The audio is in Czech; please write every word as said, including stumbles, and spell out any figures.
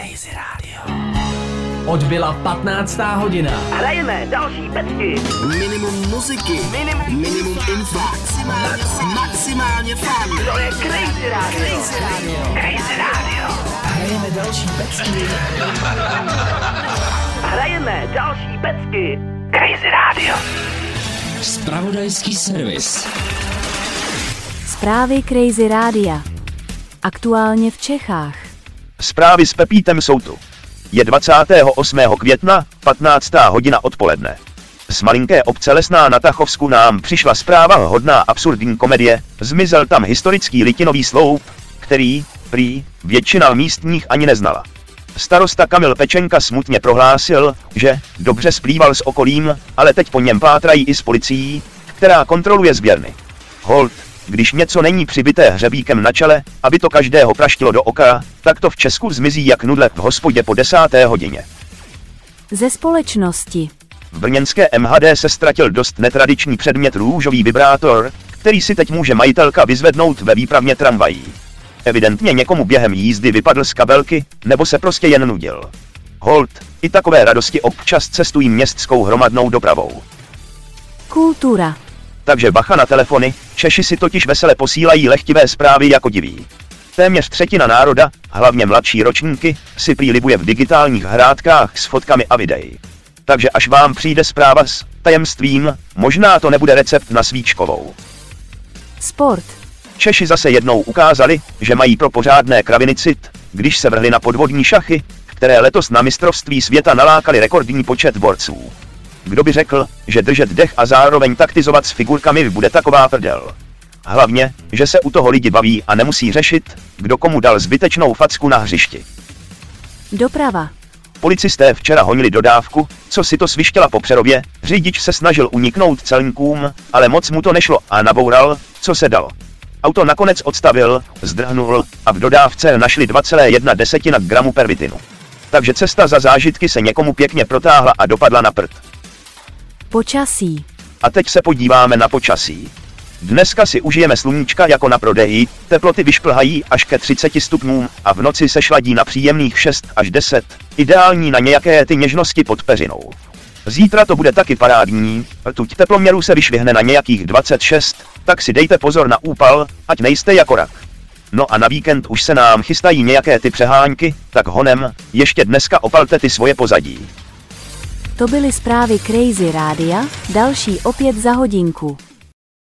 Crazy Radio. Odbyla patnáctá hodina. Hrajeme další pecky. Minimum muziky. Minimum, minimum info. Maximálně, maximálně fun. To je Crazy Radio. Crazy Radio. Crazy Radio. Hrajeme další pecky. Hrajeme další pecky. Crazy Radio. Zpravodajský servis. Zprávy Crazy Rádia. Aktuálně v Čechách. Zprávy s Pepítem jsou tu. Je dvacátého osmého května, patnáctá hodina odpoledne. Z malinké obce Lesná na Tachovsku nám přišla zpráva hodná absurdní komedie. Zmizel tam historický litinový sloup, který, prý, většina místních ani neznala. Starosta Kamil Pečenka smutně prohlásil, že dobře splýval s okolím, ale teď po něm pátrají i s policií, která kontroluje sběrny. Hold, když něco není přibité hřebíkem na čele, aby to každého praštilo do oka, tak to v Česku zmizí jak nudle v hospodě po desáté hodině. Ze společnosti. V brněnské M H D se ztratil dost netradiční předmět růžový vibrátor, který si teď může majitelka vyzvednout ve výpravně tramvají. Evidentně někomu během jízdy vypadl z kabelky, nebo se prostě jen nudil. Hold, i takové radosti občas cestují městskou hromadnou dopravou. Kultura. Takže bacha na telefony, Češi si totiž vesele posílají lehtivé zprávy jako diví. Téměř třetina národa, hlavně mladší ročníky, si prý libuje v digitálních hrátkách s fotkami a videí. Takže až vám přijde zpráva s tajemstvím, možná to nebude recept na svíčkovou. Sport. Češi zase jednou ukázali, že mají pro pořádné kraviny cit, když se vrhli na podvodní šachy, které letos na mistrovství světa nalákali rekordní počet borců. Kdo by řekl, že držet dech a zároveň taktizovat s figurkami bude taková prdel. Hlavně, že se u toho lidi baví a nemusí řešit, kdo komu dal zbytečnou facku na hřišti. Doprava. Policisté včera honili dodávku, co si to svištěla po Přerově, řidič se snažil uniknout celníkům, ale moc mu to nešlo a naboural, co se dalo. Auto nakonec odstavil, zdrhnul a v dodávce našli dva celé jedna desetina gramu pervitinu. Takže cesta za zážitky se někomu pěkně protáhla a dopadla na prd. Počasí. A teď se podíváme na počasí. Dneska si užijeme sluníčka jako na prodeji, teploty vyšplhají až ke třiceti stupňům a v noci se šladí na příjemných šest až deset, ideální na nějaké ty něžnosti pod peřinou. Zítra to bude taky parádní, tuď teploměru se vyšvihne na nějakých dvacet šest, tak si dejte pozor na úpal, ať nejste jako rak. No a na víkend už se nám chystají nějaké ty přehánky, tak honem, ještě dneska opalte ty svoje pozadí. To byly zprávy Crazy Rádia, další opět za hodinku.